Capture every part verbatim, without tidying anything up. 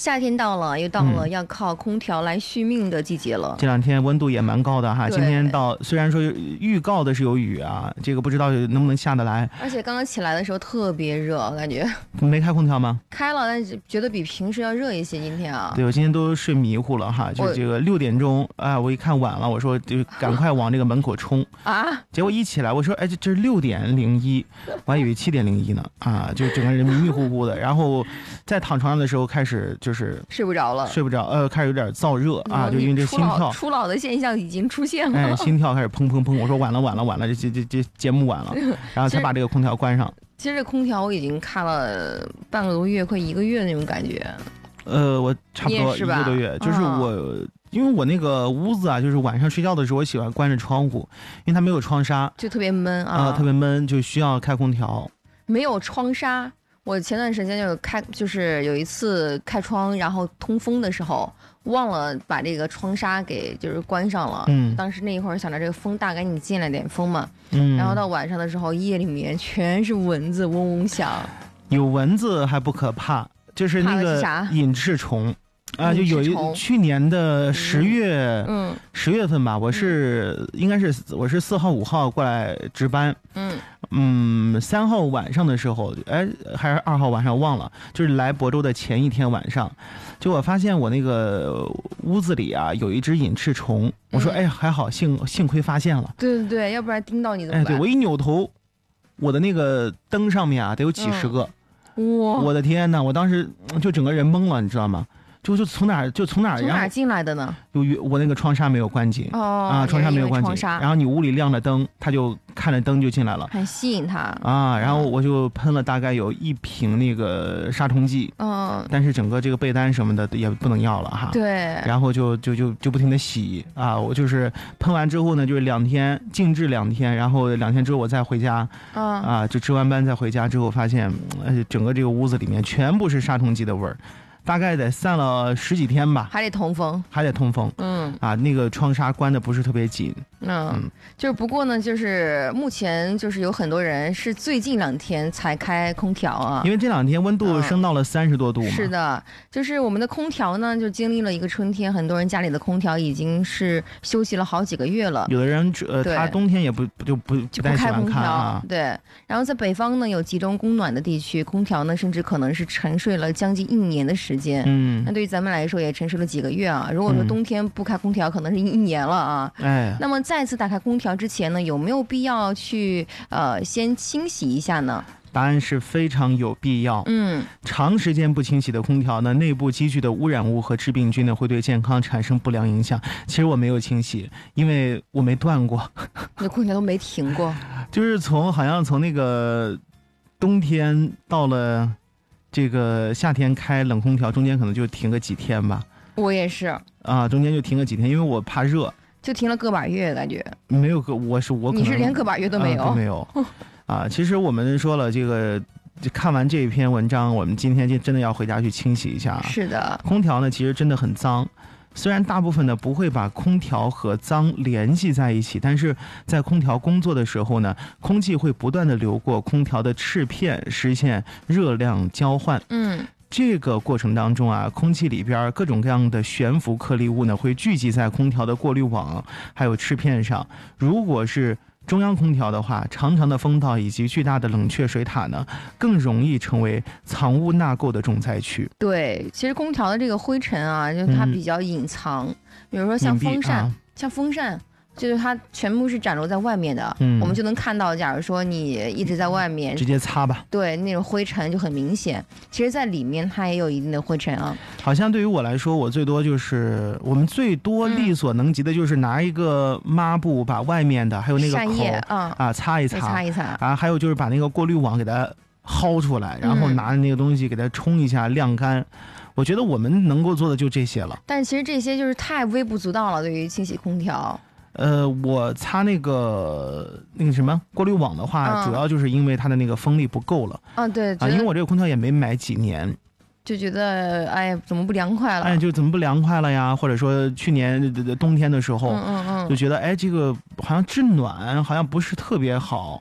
夏天到了，又到了要靠空调来续命的季节了。 这两天温度也蛮高的哈，今天到虽然说预告的是有雨啊，这个不知道能不能下得来。 而且刚刚起来的时候特别热，感觉。 没开空调吗？ 开了，但是觉得比平时要热一些。今天啊， 对，我今天都睡迷糊了哈，就这个六点钟啊，我一看晚了，我说就赶快往这个门口冲啊， 结果一起来我说哎这这是六点零一，我还以为七点零一呢啊，就整个人迷迷糊糊的，然后在躺床上的时候开始就是睡不着了， 睡不着，呃，开始有点燥热啊，就因为这心跳初老的现象已经出现了， 哎，心跳开始砰砰砰，我说完了完了完了，这这这这节目完了，然后才把这个空调关上。 其实这空调我已经开了半个多月，快一个月那种感觉。 呃，我差不多一个多月，就是我、嗯，因为我那个屋子啊，就是晚上睡觉的时候，我喜欢关着窗户，因为它没有窗纱， 就特别闷啊、 呃，特别闷，就需要开空调。 没有窗纱，我前段时间就开，就是有一次开窗，然后通风的时候忘了把这个窗纱给就是关上了。嗯，当时那一会儿想着这个风大，赶紧进来点风嘛。嗯，然后到晚上的时候，夜里面全是蚊子嗡嗡响。 有蚊子还不可怕。就是那个隐翅虫啊，就有一去年的十月，嗯，十月份吧，我是、嗯、应该是我是四号五号过来值班，嗯嗯，三号晚上的时候，哎，还是二号晚上忘了，就是来亳州的前一天晚上，就我发现我那个屋子里啊有一只隐翅虫，我说、嗯、哎还好幸幸亏发现了， 对对对，要不然叮到你怎么办？ 哎，对我一扭头，我的那个灯上面啊得有几十个。嗯哇！ 我的天哪！我当时就整个人懵了，你知道吗？就就从哪儿就从哪儿从哪儿进来的呢？ 由于我那个窗纱没有关紧哦啊，窗纱没有关紧，然后你屋里亮着灯，他就看着灯就进来了， 很吸引他啊。然后我就喷了大概有一瓶那个杀虫剂，嗯，但是整个这个被单什么的也不能要了哈。 对。 然后就就就就不停的洗啊，我就是喷完之后呢，就是两天静置两天，然后两天之后我再回家，嗯啊，就值完班再回家之后，发现呃整个这个屋子里面全部是杀虫剂的味儿。大概得散了十几天吧， 还得通风， 还得通风。嗯，啊，那个窗纱关的不是特别紧。 嗯，嗯就是不过呢，就是目前就是有很多人是最近两天才开空调啊， 因为这两天温度升到了三十多度嘛、 嗯。是的，就是我们的空调呢，就经历了一个春天，很多人家里的空调已经是休息了好几个月了。 有的人呃，他冬天也不就不就不开空调、 啊。 对，然后在北方呢，有集中供暖的地区，空调呢甚至可能是沉睡了将近一年的时间。时间，嗯，那对于咱们来说也沉睡了几个月啊。如果说冬天不开空调，嗯、可能是一年了啊。哎，那么再次打开空调之前呢，有没有必要去呃先清洗一下呢？ 答案是非常有必要。嗯，长时间不清洗的空调呢，内部积聚的污染物和致病菌呢，会对健康产生不良影响。其实我没有清洗，因为我没断过， 那空调都没停过， 就是从好像从那个冬天到了。这个夏天开冷空调，中间可能就停个几天吧。 我也是啊，中间就停个几天，因为我怕热， 就停了个把月，感觉没有个，我是我可能你是连个把月都没有， 啊、都没有啊。其实我们说了，这个看完这一篇文章，我们今天就真的要回家去清洗一下。 是的， 空调呢，其实真的很脏。虽然大部分呢不会把空调和脏联系在一起，但是在空调工作的时候呢，空气会不断的流过空调的翅片，实现热量交换。嗯，这个过程当中啊，空气里边各种各样的悬浮颗粒物呢会聚集在空调的过滤网还有翅片上。如果是中央空调的话，长长的风道以及巨大的冷却水塔呢，更容易成为藏污纳垢的重灾区。 对，其实空调的这个灰尘啊，就是它比较隐藏，嗯、比如说像风扇，啊、像风扇。就是它全部是展露在外面的，嗯，我们就能看到。假如说你一直在外面， 直接擦吧， 对，那种灰尘就很明显。其实，在里面它也有一定的灰尘啊。 好像对于我来说，我最多就是我们最多力所能及的，就是拿一个抹布把外面的还有那个口啊、嗯、啊擦一擦， 擦一擦啊，还有就是把那个过滤网给它薅出来，然后拿着那个东西给它冲一下晾干。我觉得我们能够做的就这些了。 但其实这些就是太微不足道了，对于清洗空调。 呃，我擦那个那个什么过滤网的话、嗯，主要就是因为它的那个风力不够了。 啊，对啊，因为我这个空调也没买几年， 就觉得哎，怎么不凉快了？ 哎，就怎么不凉快了呀？或者说去年冬天的时候，嗯嗯嗯，就觉得哎，这个好像制暖好像不是特别好。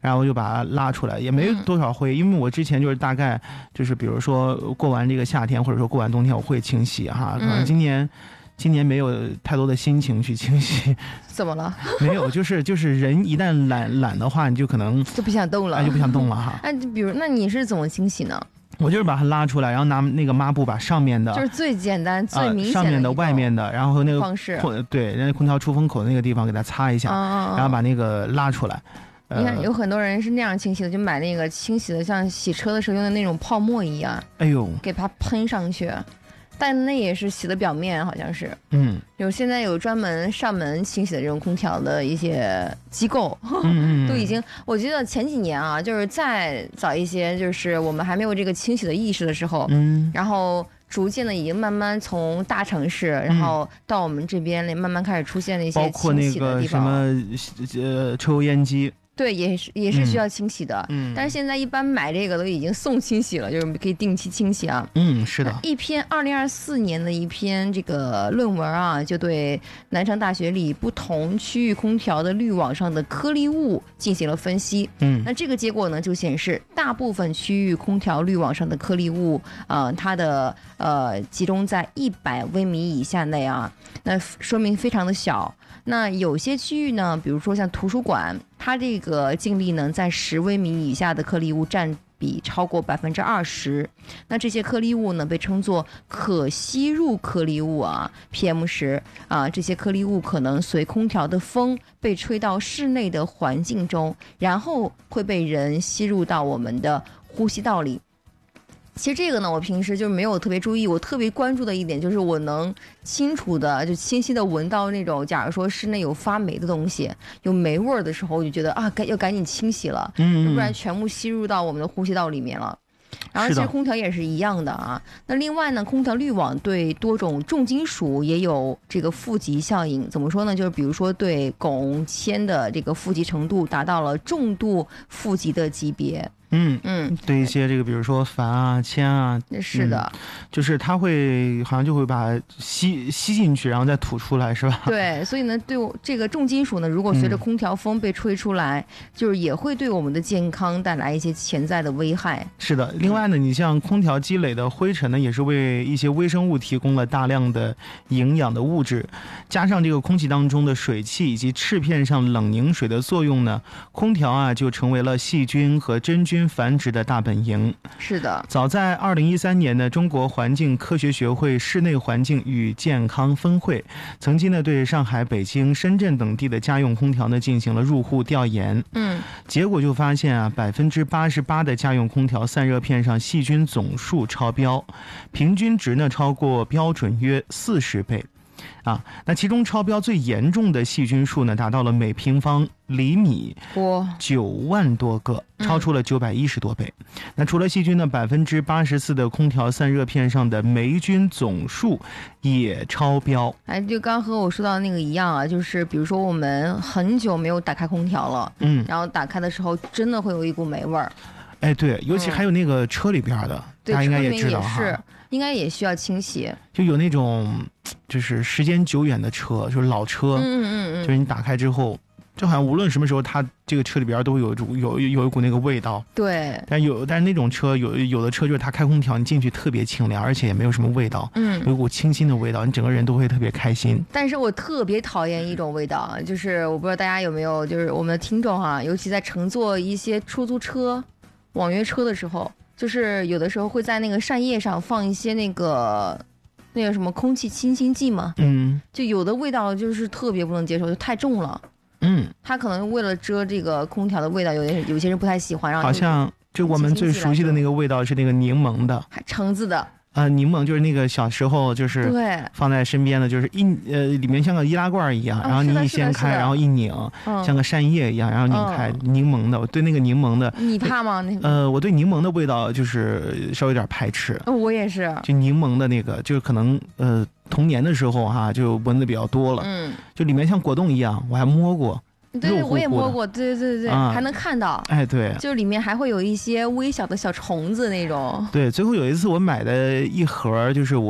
然后就把它拉出来，也没多少灰，嗯、因为我之前就是大概就是比如说过完这个夏天或者说过完冬天我会清洗哈，可能今年、嗯、今年没有太多的心情去清洗。 怎么了？ 没有，就是就是人一旦懒懒的话，你就可能就不想动了， 哎、就不想动了哈。 哎，比如那你是怎么清洗呢？ 我就是把它拉出来，然后拿那个抹布把上面的， 就是最简单、最明显的、 呃、上面的、外面的，然后那个方式， 对，人家空调出风口的那个地方给它擦一下， 哦、 然后把那个拉出来。 你看，有很多人是那样清洗的，就买那个清洗的，像洗车的时候用的那种泡沫一样， 哎呦， 给它喷上去。但那也是洗的表面，好像是， 嗯， 有现在有专门上门清洗的这种空调的一些机构， 嗯嗯都已经，我觉得前几年啊，就是再早一些，就是我们还没有这个清洗的意识的时候， 嗯， 然后逐渐的已经慢慢从大城市，然后到我们这边慢慢开始出现了一些清洗的地方， 包括那个什么呃抽油烟机。 对，也是也是需要清洗的， 嗯， 但是现在一般买这个都已经送清洗了，就是可以定期清洗啊。 嗯，是的。 一篇二零二四年的一篇这个论文啊，就对南昌大学里不同区域空调的滤网上的颗粒物进行了分析。 嗯， 那这个结果呢，就显示大部分区域空调滤网上的颗粒物，呃，它的呃集中在一百微米以下内啊，那说明非常的小。那有些区域呢，比如说像图书馆，它这个净粒呢在十微米以下的颗粒物占比超过百分之二十。那这些颗粒物呢被称作可吸入颗粒物啊 ，P M 十 啊，这些颗粒物可能随空调的风被吹到室内的环境中，然后会被人吸入到我们的呼吸道里。其实这个呢，我平时就没有特别注意，我特别关注的一点就是我能清楚的、就清晰的闻到那种，假如说室内有发霉的东西、有霉味儿的时候，我就觉得啊，该要赶紧清洗了， 嗯， 不然全部吸入到我们的呼吸道里面了。然后其实空调也是一样的啊。那另外呢，空调滤网对多种重金属也有这个负极效应。怎么说呢？就是比如说对汞、铅的这个负极程度达到了重度负极的级别。 嗯嗯，对一些这个，比如说钒啊、铅啊， 是的、嗯， 就是它会好像就会把吸吸进去，然后再吐出来，是吧？ 对，所以呢，对这个重金属呢，如果随着空调风被吹出来，嗯、就是也会对我们的健康带来一些潜在的危害。 是的，另外呢，你像空调积累的灰尘呢，也是为一些微生物提供了大量的营养的物质，加上这个空气当中的水汽以及翅片上冷凝水的作用呢，空调啊就成为了细菌和真菌繁殖的大本营。 是的， 早在二零一三年呢，中国环境科学学会室内环境与健康分会曾经呢对上海、北京、深圳等地的家用空调呢进行了入户调研。 嗯， 结果就发现啊，百分之八十八的家用空调散热片上细菌总数超标，平均值呢超过标准约四十倍。啊，那其中超标最严重的细菌数呢，达到了每平方厘米九万多个，超出了九百一十多倍。嗯、那除了细菌呢，百分之八十四的空调散热片上的霉菌总数也超标。 哎，就刚和我说到那个一样啊，就是比如说我们很久没有打开空调了， 嗯， 然后打开的时候真的会有一股霉味儿。 哎，对，尤其还有那个车里边的， 嗯、 大家应该也知道哈， 是应该也需要清洗。 就有那种就是时间久远的车，就是老车， 嗯嗯嗯， 就是你打开之后，就好像无论什么时候，它这个车里边都会有一股有有一股那个味道。 对， 但有但是那种车有有的车就是它开空调，你进去特别清凉，而且也没有什么味道， 嗯， 有一股清新的味道，你整个人都会特别开心。 但是我特别讨厌一种味道，就是我不知道大家有没有，就是我们的听众哈，尤其在乘坐一些出租车、网约车的时候，就是有的时候会在那个扇叶上放一些那个那个什么空气清新剂嘛， 嗯， 就有的味道就是特别不能接受，就太重了。 嗯， 他可能为了遮这个空调的味道，有些有些人不太喜欢，然后好像就我们最熟悉的那个味道是那个柠檬的， 橙子的。 呃，柠檬就是那个小时候就是对放在身边的，就是一呃里面像个易拉罐一样，然后你一掀开，然后一拧，像个扇叶一样，然后拧开，柠檬的。我对那个柠檬的， 你怕吗？那呃，我对柠檬的味道就是稍微有点排斥。 我也是， 就柠檬的那个，就是可能呃童年的时候哈，就闻的比较多了。 嗯， 就里面像果冻一样，我还摸过。 对，我也摸过，对对对对， 啊、 还能看到， 哎，对， 就是里面还会有一些微小的小虫子那种。 对，最后有一次我买的一盒，就是我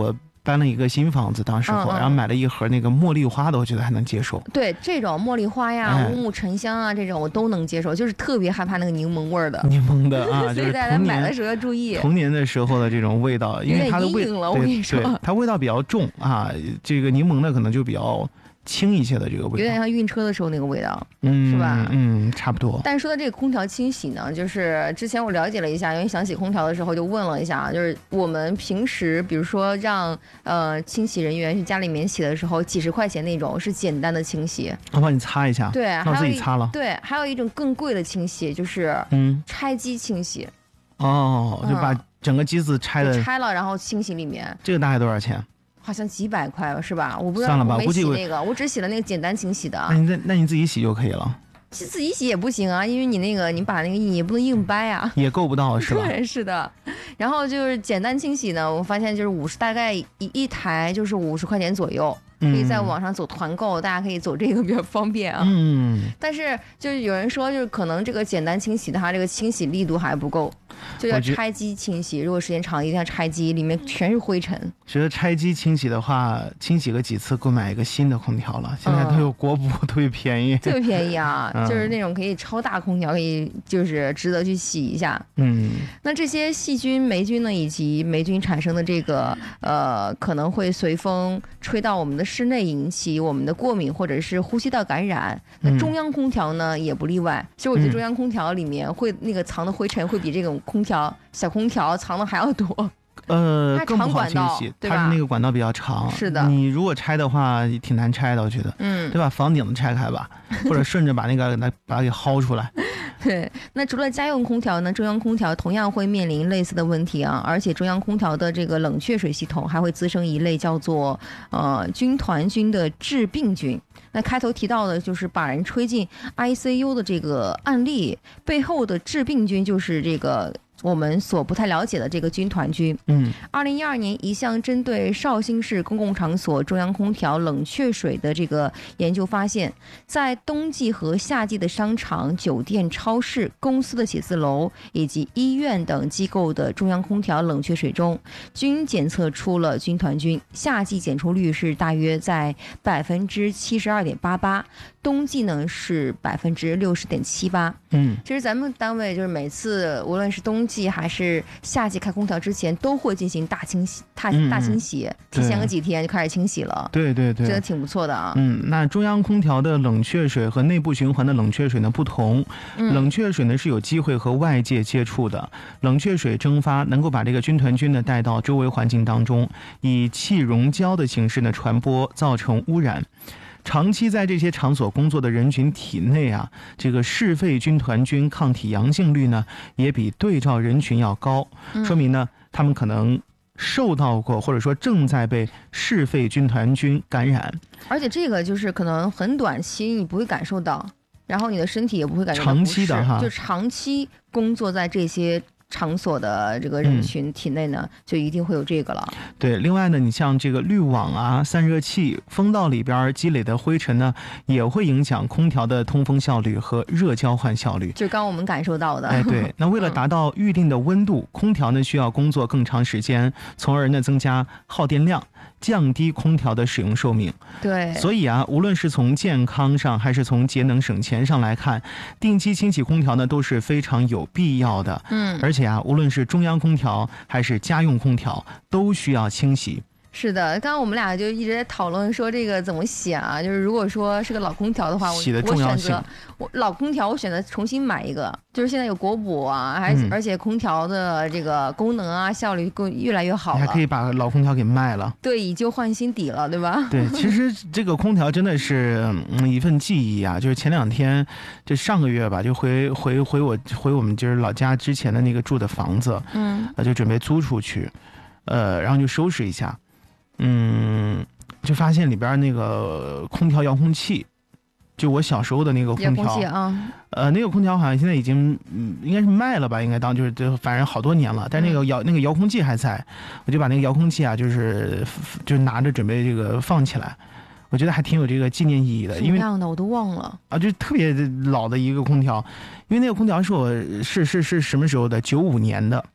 搬了一个新房子，当时候，嗯嗯然后买了一盒那个茉莉花的，我觉得还能接受。 对，这种茉莉花呀、哎、乌木沉香啊，这种我都能接受，就是特别害怕那个柠檬味儿的。 柠檬的啊， 所以大家买的时候要注意。 童年的时候的这种味道，因为它的味了，我跟你说， 对，它味道比较重啊。这个柠檬的可能就比较轻一些的这个味道， 有点像晕车的时候那个味道， 嗯， 是吧？ 嗯，差不多。 但是说到这个空调清洗呢，就是之前我了解了一下，因为想洗空调的时候就问了一下，就是我们平时比如说让呃清洗人员去家里面洗的时候，几十块钱那种是简单的清洗， 我帮你擦一下， 对， 让我自己擦了。 对，还有一种更贵的清洗，就是嗯拆机清洗。 哦，就把整个机子拆的、 嗯、拆了，然后清洗里面。 这个大概多少钱？ 好像几百块是吧？我不知道， 算了吧， 我没估计洗那个，我只洗了那个简单清洗的。 那你那你自己洗就可以了。 自己洗也不行啊，因为你那个你把那个你也不能硬掰啊， 也够不到是吧？ 对，是的。然后就是简单清洗呢，我发现就是五十，大概一一台就是五十块钱左右。可以在网上走团购，嗯、大家可以走这个比较方便啊。嗯，但是就是有人说，就是可能这个简单清洗的话，这个清洗力度还不够，就要拆机清洗。如果时间长，一定要拆机，里面全是灰尘。 觉得拆机清洗的话，清洗个几次，够买一个新的空调了。现在都有国补，特别便宜， 特别便宜啊！嗯、就是那种可以超大空调，可以就是值得去洗一下。嗯，那这些细菌、霉菌呢，以及霉菌产生的这个呃，可能会随风吹到我们的室内，引起我们的过敏或者是呼吸道感染。那中央空调呢、嗯、也不例外。其实我觉得中央空调里面会、嗯、那个藏的灰尘会比这种空调小空调藏的还要多。 呃， 它长管道，对吧？ 它是那个管道比较长， 是的。 你如果拆的话，挺难拆的，我觉得，嗯，对吧？房顶子拆开吧，或者顺着把那个把它给薅出来。 对，那除了家用空调呢，中央空调同样会面临类似的问题啊，而且中央空调的这个冷却水系统还会滋生一类叫做呃军团菌的致病菌。那开头提到的就是把人吹进 I C U 的这个案例背后的致病菌就是这个我们所不太了解的这个军团菌。嗯，二零一二年一项针对绍兴市公共场所中央空调冷却水的这个研究发现，在冬季和夏季的商场、酒店、超市、公司的写字楼以及医院等机构的中央空调冷却水中，均检测出了军团菌。夏季检出率是大约在百分之七十二点八八，冬季呢是百分之六十点七八。嗯，其实咱们单位就是每次无论是冬季还是夏季开空调之前，都会进行大清洗、大大清洗，嗯、提前个几天就开始清洗了。 对对对， 真的挺不错的啊。 嗯，那中央空调的冷却水和内部循环的冷却水呢不同，嗯、冷却水呢是有机会和外界接触的，冷却水蒸发能够把这个军团菌呢带到周围环境当中，以气溶胶的形式呢传播，造成污染。长期在这些场所工作的人群体内啊，这个嗜肺军团菌抗体阳性率呢，也比对照人群要高，说明呢，他们可能受到过或者说正在被嗜肺军团菌感染。 而且这个就是可能很短期你不会感受到，然后你的身体也不会感觉到， 长期的哈， 就长期工作在这些场所的这个人群体内呢、嗯、就一定会有这个了。 对，另外呢，你像这个滤网啊、散热器、风道里边积累的灰尘呢，也会影响空调的通风效率和热交换效率， 就刚我们感受到的。 哎，对，那为了达到预定的温度、嗯、空调呢需要工作更长时间，从而呢增加耗电量，降低空调的使用寿命。 对， 所以啊，无论是从健康上还是从节能省钱上来看，定期清洗空调呢都是非常有必要的。嗯，而且啊，无论是中央空调还是家用空调，都需要清洗。 是的，刚刚我们俩就一直在讨论说这个怎么洗啊，就是如果说是个老空调的话， 洗的重要性， 我选择我老空调我选择重新买一个，就是现在有国补啊，还、嗯、而且空调的这个功能啊效率更越来越好了， 还可以把老空调给卖了， 对，以旧换新底了，对吧？ 对，其实这个空调真的是、嗯、一份记忆啊，就是前两天就上个月吧，就回回回我回我们就是老家之前的那个住的房子，嗯，就准备租出去，呃，然后就收拾一下。嗯，就发现里边那个空调遥控器，就我小时候的那个空调， 遥控器啊， 呃，那个空调好像现在已经，嗯，应该是卖了吧，应该当就是就反正好多年了，但那个遥、嗯、那个遥控器还在，我就把那个遥控器啊，就是就拿着准备这个放起来，我觉得还挺有这个纪念意义的，因为什么样的我都忘了啊，就特别老的一个空调，因为那个空调是我是是是什么时候的？九五年的。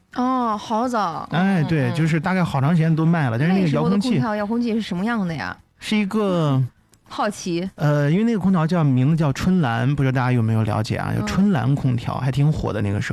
哦，好早。 哎，对，就是大概好长时间都卖了，但是那个遥控器， 空调遥控器是什么样的呀？ 是一个。 好奇， 呃，因为那个空调叫名字叫春兰，不知道大家有没有了解啊？有春兰空调，还挺火的那个时候。